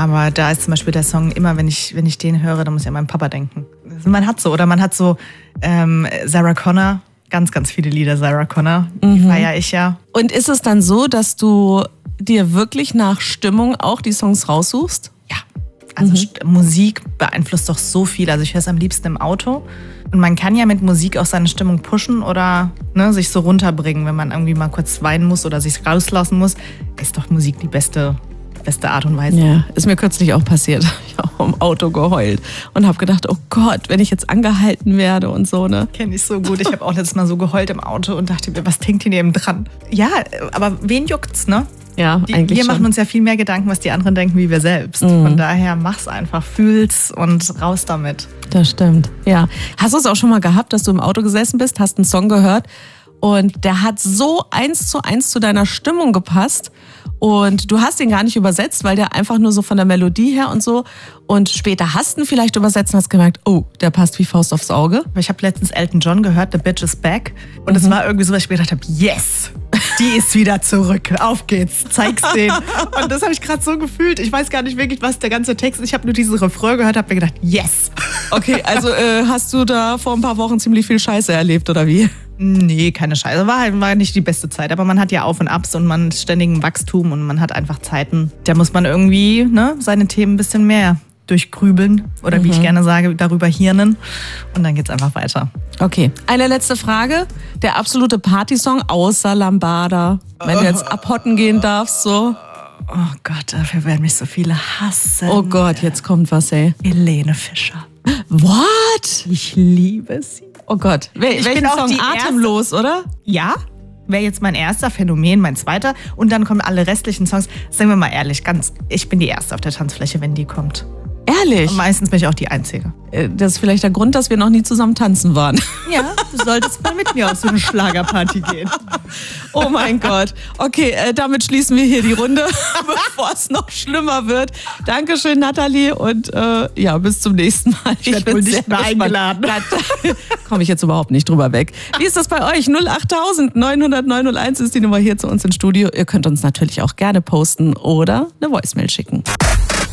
Aber da ist zum Beispiel der Song, immer wenn ich den höre, dann muss ich an meinen Papa denken. Man hat so Sarah Connor, ganz, ganz viele Lieder Sarah Connor, die feiere ich ja. Und ist es dann so, dass du dir wirklich nach Stimmung auch die Songs raussuchst? Ja, also Musik beeinflusst doch so viel. Also ich höre es am liebsten im Auto. Und man kann ja mit Musik auch seine Stimmung pushen oder sich so runterbringen, wenn man irgendwie mal kurz weinen muss oder sich rauslassen muss. Ist doch Musik die beste Art und Weise. Ja, ist mir kürzlich auch passiert. Ich habe auch im Auto geheult und habe gedacht, oh Gott, wenn ich jetzt angehalten werde und so, ne? Kenne ich so gut. Ich habe auch letztes Mal so geheult im Auto und dachte mir, was denkt ihr neben dran? Ja, aber wen juckt's, ne? Ja, eigentlich wir schon. machen uns ja viel mehr Gedanken, was die anderen denken, wie wir selbst. Von daher mach's einfach, fühl's und raus damit. Das stimmt, ja. Hast du es auch schon mal gehabt, dass du im Auto gesessen bist, hast einen Song gehört und der hat so 1:1 zu deiner Stimmung gepasst und du hast ihn gar nicht übersetzt, weil der einfach nur so von der Melodie her und so, und später hast du ihn vielleicht übersetzt und hast gemerkt, oh, der passt wie Faust aufs Auge. Ich habe letztens Elton John gehört, The Bitch is Back, und es war irgendwie so, dass ich mir gedacht habe, yes, die ist wieder zurück, auf geht's, zeig's denen. Und das habe ich gerade so gefühlt. Ich weiß gar nicht wirklich, was der ganze Text ist. Ich habe nur diesen Refrain gehört, habe mir gedacht, yes. Okay, also hast du da vor ein paar Wochen ziemlich viel Scheiße erlebt, oder wie? Nee, keine Scheiße. War nicht die beste Zeit. Aber man hat ja Auf und Abs und man ist ständig im Wachstum und man hat einfach Zeiten. Da muss man irgendwie seine Themen ein bisschen mehr durchgrübeln oder wie ich gerne sage, darüber hirnen. Und dann geht's einfach weiter. Okay, eine letzte Frage. Der absolute Partysong außer Lambada. Wenn du jetzt abhotten gehen darfst, so. Oh Gott, dafür werden mich so viele hassen. Oh Gott, jetzt kommt was, ey. Helene Fischer. What? Ich liebe sie. Oh Gott. Welchen auch Song? die Atemlos, oder? Ja, wäre jetzt mein erster, Phänomen, mein zweiter. Und dann kommen alle restlichen Songs. Sagen wir mal ehrlich, ich bin die Erste auf der Tanzfläche, wenn die kommt. Ehrlich? Und meistens bin ich auch die Einzige. Das ist vielleicht der Grund, dass wir noch nie zusammen tanzen waren. Ja, du solltest mal mit mir auf so eine Schlagerparty gehen. Oh mein Gott. Okay, damit schließen wir hier die Runde, bevor es noch schlimmer wird. Dankeschön, Nathalie, und bis zum nächsten Mal. Ich werde wohl nicht mehr eingeladen. Da komme ich jetzt überhaupt nicht drüber weg. Wie ist das bei euch? 08000 900 901 ist die Nummer hier zu uns ins Studio. Ihr könnt uns natürlich auch gerne posten oder eine Voicemail schicken.